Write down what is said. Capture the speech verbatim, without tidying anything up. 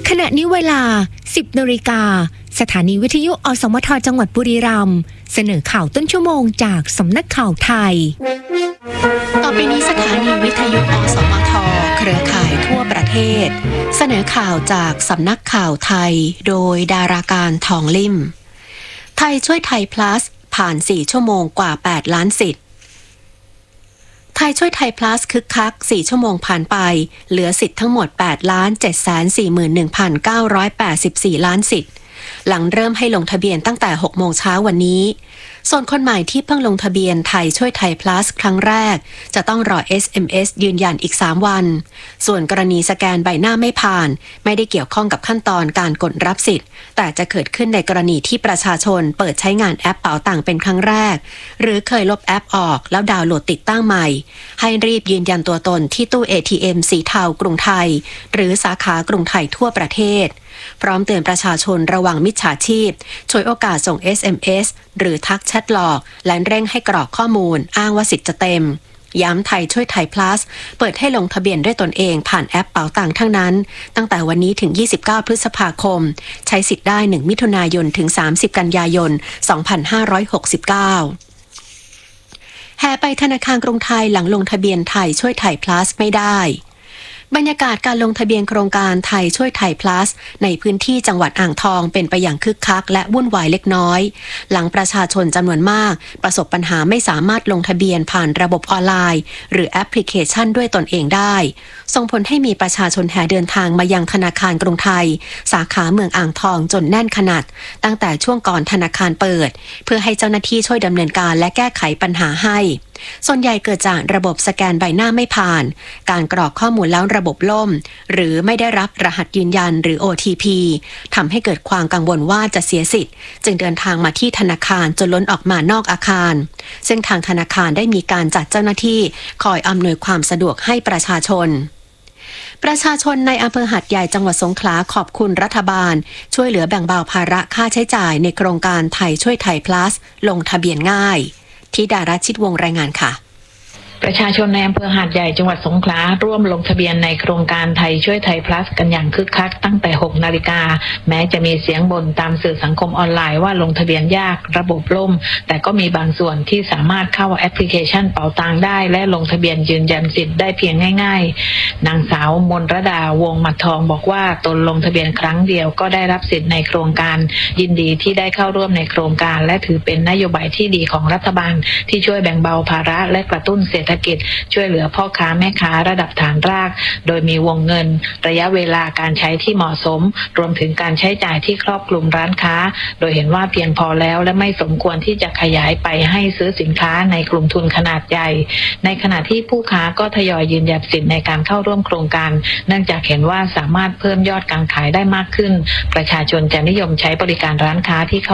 ขณะนี้เวลา สิบนาฬิกาสถานีวิทยุอสมทจังหวัดบุรีรัมย์เสนอข่าวต้นชั่วโมงจากสำนักข่าวไทยต่อไปนี้สถานีวิทยุอสมทเครือข่ายทั่วประเทศเสนอข่าวจากสำนักข่าวไทยโดยดาราการทองลิ่มไทยช่วยไทย plus ผ่านสี่ชั่วโมงกว่าแปดล้านสิทธิ์ไทยช่วยไทย plus คึกคักสี่ชั่วโมงผ่านไปเหลือสิทธิ์ทั้งหมด แปดล้านเจ็ดแสนสี่หมื่นหนึ่งพันเก้าร้อยแปดสิบสี่ ล้านสิทธิ์หลังเริ่มให้ลงทะเบียนตั้งแต่หกโมงเช้าวันนี้ส่วนคนใหม่ที่เพิ่งลงทะเบียนไทยช่วยไทย plus ครั้งแรกจะต้องรอ เอส เอ็ม เอส ยืนยันอีกสามวันส่วนกรณีสแกนใบหน้าไม่ผ่านไม่ได้เกี่ยวข้องกับขั้นตอนการกดรับสิทธิ์แต่จะเกิดขึ้นในกรณีที่ประชาชนเปิดใช้งานแอปเป๋าตังเป็นครั้งแรกหรือเคยลบแอปออกแล้วดาวน์โหลดติดตั้งใหม่ให้รีบยืนยันตัวตนที่ตู้ เอ ที เอ็ม สีเทากรุงไทยหรือสาขากรุงไทยทั่วประเทศพร้อมเตือนประชาชนระวังมิจฉาชีพฉวยโอกาสส่ง เอส เอ็ม เอส หรือทักแชทหลอกและเร่งให้กรอกข้อมูลอ้างว่าสิทธิ์จะเต็มย้ำไทยช่วยไทย plus เปิดให้ลงทะเบียนด้วยตนเองผ่านแอปเป๋าตังทั้งนั้นตั้งแต่วันนี้ถึงยี่สิบเก้าพฤษภาคมใช้สิทธิ์ได้หนึ่งมิถุนายนถึงสามสิบกันยายนสองพันห้าร้อยหกสิบเก้าแห่ไปธนาคารกรุงไทยหลังลงทะเบียนไทยช่วยไทย plus ไม่ได้บรรยากาศการลงทะเบียนโครงการไทยช่วยไทย plus ในพื้นที่จังหวัดอ่างทองเป็นไปอย่างคึกคักและวุ่นวายเล็กน้อยหลังประชาชนจำนวนมากประสบปัญหาไม่สามารถลงทะเบียนผ่านระบบออนไลน์หรือแอปพลิเคชันด้วยตนเองได้ส่งผลให้มีประชาชนแห่เดินทางมายังธนาคารกรุงไทยสาขาเมืองอ่างทองจนแน่นขนาดตั้งแต่ช่วงก่อนธนาคารเปิดเพื่อให้เจ้าหน้าที่ช่วยดำเนินการและแก้ไขปัญหาให้ส่วนใหญ่เกิดจากระบบสแกนใบหน้าไม่ผ่านการกรอกข้อมูลแล้วระบบล่มหรือไม่ได้รับรหัสยืนยันหรือ โอ ที พี ทำให้เกิดความกังวลว่าจะเสียสิทธิ์จึงเดินทางมาที่ธนาคารจนล้นออกมานอกอาคารซึ่งทางธนาคารได้มีการจัดเจ้าหน้าที่คอยอำนวยความสะดวกให้ประชาชนประชาชนในอำเภอหาดใหญ่จังหวัดสงขลาขอบคุณรัฐบาลช่วยเหลือแบ่งเบาภาระค่าใช้จ่ายในโครงการไทยช่วยไทย plus ลงทะเบียนง่ายธิดารัชชิตวงศ์รายงานค่ะประชาชนในอำเภอหาดใหญ่จังหวัดสงขลาร่วมลงทะเบียนในโครงการไทยช่วยไทย plus กันอย่างคึกคักตั้งแต่หกนาฬิกาแม้จะมีเสียงบ่นตามสื่อสังคมออนไลน์ว่าลงทะเบียนยากระบบล่มแต่ก็มีบางส่วนที่สามารถเข้าแอปพลิเคชันเป๋าตังได้และลงทะเบียนยืนยันสิทธิ์ได้เพียงง่ายๆนางสาวมนรดาวงมัดทองบอกว่าตนลงทะเบียนครั้งเดียวก็ได้รับสิทธิ์ในโครงการยินดีที่ได้เข้าร่วมในโครงการและถือเป็นนโยบายที่ดีของรัฐบาลที่ช่วยแบ่งเบาภาระและกระตุ้นเศรษฐกิจช่วยเหลือพ่อค้าแม่ค้าระดับฐานรากโดยมีวงเงินระยะเวลาการใช้ที่เหมาะสมรวมถึงการใช้จ่ายที่ครอบคลุมร้านค้าโดยเห็นว่าเพียงพอแล้วและไม่สมควรที่จะขยายไปให้ซื้อสินค้าในกลุ่มทุนขนาดใหญ่ในขณะที่ผู้ค้าก็ทยอยยืนยันสิทธิ์ในการเข้าร่วมโครงการเนื่องจากเห็นว่าสามารถเพิ่มยอดการขายได้มากขึ้นประชาชนจะนิยมใช้บริการร้านค้าที่เข้า